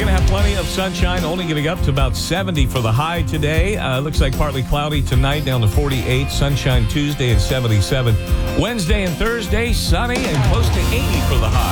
going to have plenty of sunshine, only getting up to about 70 for the high today. Looks like partly cloudy tonight, down to 48. Sunshine Tuesday at 77. Wednesday and Thursday, sunny and close to 80 for the high.